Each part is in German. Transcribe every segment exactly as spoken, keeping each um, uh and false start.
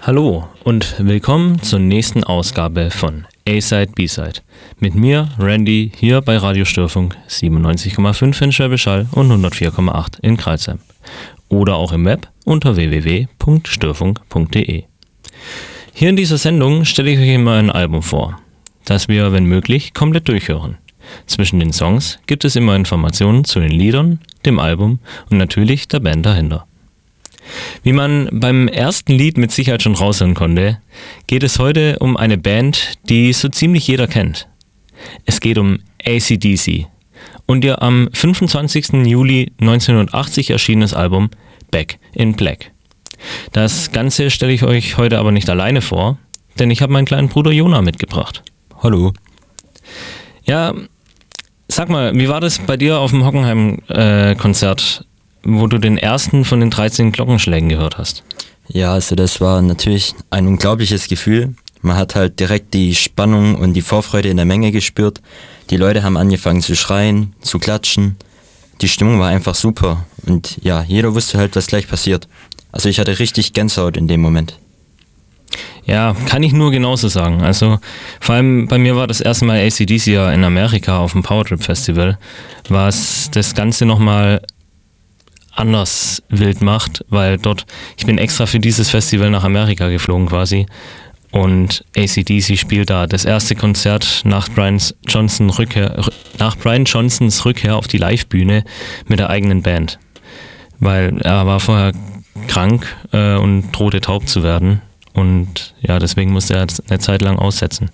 Hallo und willkommen zur nächsten Ausgabe von A-Side, B-Side. Mit mir, Randy, hier bei Radio Störfunk siebenundneunzig Komma fünf in Schwäbisch Hall und hundertvier Komma acht in Crailsheim. Oder auch im Web unter w w w punkt störfunk punkt d e. Hier in dieser Sendung stelle ich euch immer ein Album vor, das wir, wenn möglich, komplett durchhören. Zwischen den Songs gibt es immer Informationen zu den Liedern, dem Album und natürlich der Band dahinter. Wie man beim ersten Lied mit Sicherheit schon raushören konnte, geht es heute um eine Band, die so ziemlich jeder kennt. Es geht um A C D C und ihr am fünfundzwanzigsten Juli neunzehnhundertachtzig erschienenes Album Back in Black. Das Ganze stelle ich euch heute aber nicht alleine vor, denn ich habe meinen kleinen Bruder Jona mitgebracht. Hallo. Ja, sag mal, wie war das bei dir auf dem Hockenheim-Konzert, äh, wo du den ersten von den dreizehn Glockenschlägen gehört hast? Ja, also das war natürlich ein unglaubliches Gefühl. Man hat halt direkt die Spannung und die Vorfreude in der Menge gespürt. Die Leute haben angefangen zu schreien, zu klatschen. Die Stimmung war einfach super. Und ja, jeder wusste halt, was gleich passiert. Also ich hatte richtig Gänsehaut in dem Moment. Ja, kann ich nur genauso sagen. Also vor allem bei mir war das erste Mal A C D C ja in Amerika auf dem Powertrip Festival, was das Ganze nochmal anders wild macht, weil dort, ich bin extra für dieses Festival nach Amerika geflogen quasi und A C D C spielt da das erste Konzert nach Brian Johnson Rückkehr, nach Brian Johnsons Rückkehr auf die Livebühne mit der eigenen Band, weil er war vorher krank äh, und drohte taub zu werden und ja, deswegen musste er eine Zeit lang aussetzen.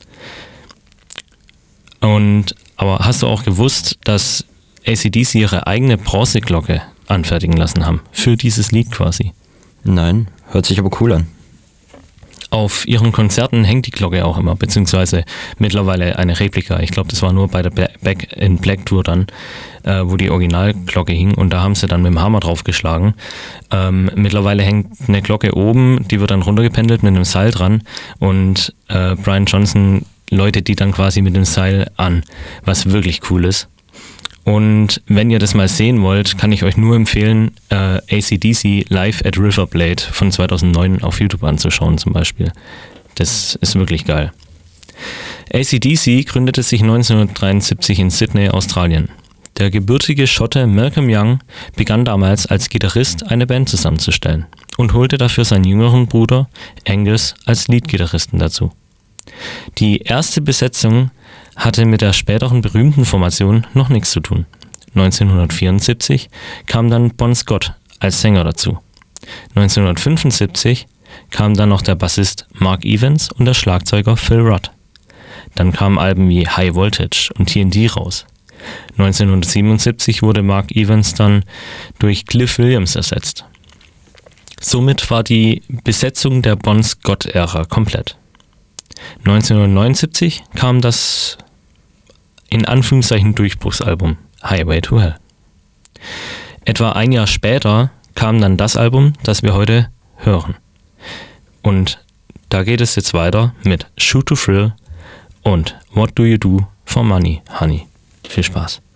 Und aber hast du auch gewusst, dass A C D C ihre eigene Bronzeglocke anfertigen lassen haben, für dieses Lied quasi? Nein, hört sich aber cool an. Auf ihren Konzerten hängt die Glocke auch immer, beziehungsweise mittlerweile eine Replika. Ich glaube, das war nur bei der Back in Black Tour dann, äh, wo die Originalglocke hing und da haben sie dann mit dem Hammer draufgeschlagen. Ähm, mittlerweile hängt eine Glocke oben, die wird dann runtergependelt mit einem Seil dran und äh, Brian Johnson läutet die dann quasi mit dem Seil an, was wirklich cool ist. Und wenn ihr das mal sehen wollt, kann ich euch nur empfehlen, äh, A C D C Live at Riverblade von zweitausendneun auf YouTube anzuschauen zum Beispiel. Das ist wirklich geil. A C D C gründete sich neunzehnhundertdreiundsiebzig in Sydney, Australien. Der gebürtige Schotte Malcolm Young begann damals als Gitarrist eine Band zusammenzustellen und holte dafür seinen jüngeren Bruder Angus als Leadgitarristen dazu. Die erste Besetzung hatte mit der späteren berühmten Formation noch nichts zu tun. neunzehnhundertvierundsiebzig kam dann Bon Scott als Sänger dazu. neunzehnhundertfünfundsiebzig kam dann noch der Bassist Mark Evans und der Schlagzeuger Phil Rudd. Dann kamen Alben wie High Voltage und T N T raus. neunzehnhundertsiebenundsiebzig wurde Mark Evans dann durch Cliff Williams ersetzt. Somit war die Besetzung der Bon Scott-Ära komplett. neunzehnhundertneunundsiebzig kam das in Anführungszeichen Durchbruchsalbum Highway to Hell. Etwa ein Jahr später kam dann das Album, das wir heute hören. Und da geht es jetzt weiter mit Shoot to Thrill und What Do You Do for Money, Honey. Viel Spaß.